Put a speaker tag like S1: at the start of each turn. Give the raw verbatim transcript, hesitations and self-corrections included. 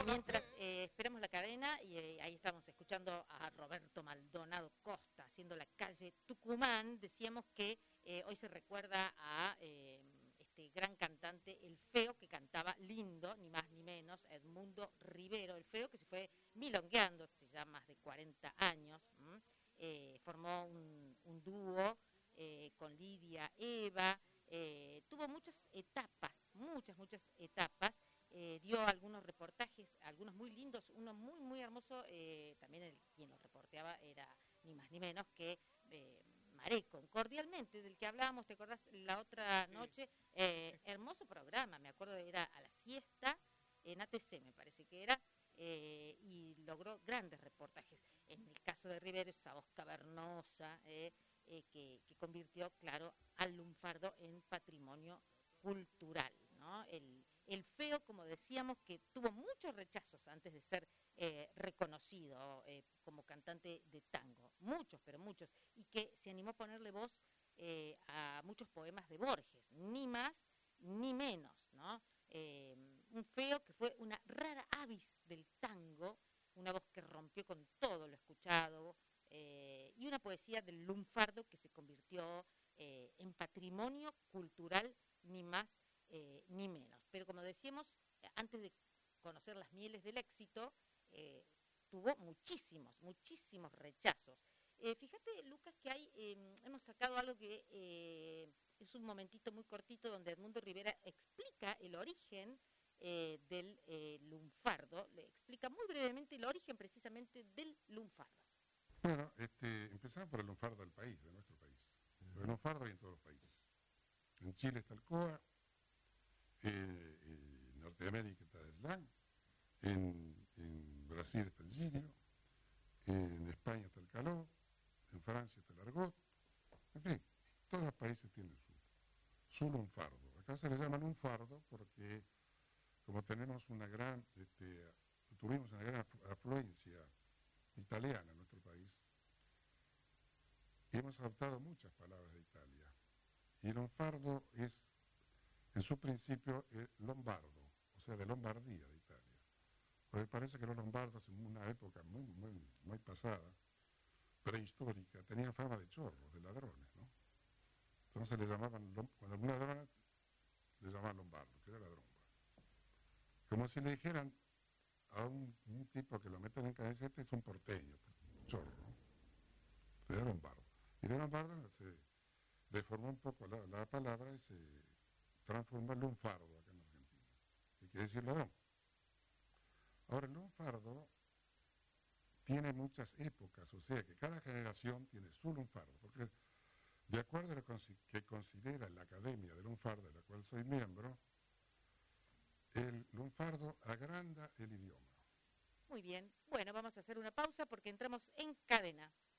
S1: Mientras eh, esperamos la cadena, y eh, ahí estamos escuchando a Roberto Maldonado Costa haciendo La Calle Tucumán. Decíamos que eh, hoy se recuerda a eh, este gran cantante, el Feo, que cantaba lindo, ni más ni menos, Edmundo Rivero. El Feo que se fue milongueando hace ya más de cuarenta años. Eh, formó un, un dúo eh, con Lidia Eva. Eh, tuvo muchas etapas, muchas, muchas etapas. Eh, dio algunos reportajes, algunos muy lindos, uno muy, muy hermoso, eh, también el, quien lo reporteaba era ni más ni menos que eh, Mareco, cordialmente, del que hablábamos, ¿te acordás? La otra noche, eh, hermoso programa, me acuerdo, era a la siesta, en A T C me parece que era, eh, y logró grandes reportajes. En el caso de Rivero, esa voz cavernosa, eh, eh, que, que convirtió, claro, al lunfardo en patrimonio cultural, ¿no? El, el Feo, como decíamos, que tuvo muchos rechazos antes de ser eh, reconocido eh, como cantante de tango, muchos, pero muchos, y que se animó a ponerle voz eh, a muchos poemas de Borges, ni más ni menos, ¿no? Eh, un Feo que fue una rara avis del tango, una voz que rompió con todo lo escuchado, eh, y una poesía del lunfardo que se convirtió eh, en patrimonio cultural, ni más eh, ni menos. Pero como decíamos, antes de conocer las mieles del éxito, eh, tuvo muchísimos, muchísimos rechazos. Eh, fíjate, Lucas, que hay, eh, hemos sacado algo que eh, es un momentito muy cortito donde Edmundo Rivera explica el origen eh, del eh, lunfardo, le explica muy brevemente el origen precisamente del lunfardo.
S2: Bueno, este, empezamos por el lunfardo del país, de nuestro país. El lunfardo hay en todos los países. En Chile está el coa, eh, en Norteamérica está el slang, en, en Brasil está el girio, en España está el caló, en Francia está el argot, en fin, todos los países tienen su, su lunfardo. Acá se le llama lunfardo porque como tenemos una gran, este, tuvimos una gran afluencia italiana en nuestro país, y hemos adoptado muchas palabras de Italia. Y el lunfardo es, en su principio, eh, lombardo, o sea, de Lombardía, de Italia. Porque parece que los lombardos en una época muy, muy, muy pasada, prehistórica, tenían fama de chorros, de ladrones, ¿no? Entonces le llamaban, cuando un ladrón le llamaban lombardo, que era ladrón. Como si le dijeran a un, un tipo que lo meten en cabeza, este es un porteño, chorro, ¿no? Era lombardo. Y de lombardo se deformó un poco la, la palabra y se transformó en lunfardo acá en Argentina, que quiere decir ladrón. Ahora, el lunfardo tiene muchas épocas, o sea que cada generación tiene su lunfardo, porque de acuerdo a lo que considera la Academia del Lunfardo, de la cual soy miembro, el lunfardo agranda el idioma.
S1: Muy bien, bueno, vamos a hacer una pausa porque entramos en cadena.